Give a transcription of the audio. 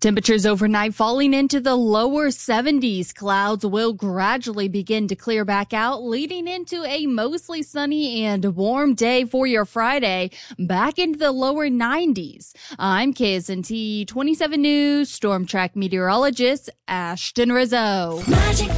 Temperatures overnight falling into the lower 70s. Clouds will gradually begin to clear back out, leading into a mostly sunny and warm day for your Friday, back into the lower 90s. I'm KSNT 27 News Storm Track meteorologist Ashton Rizzo.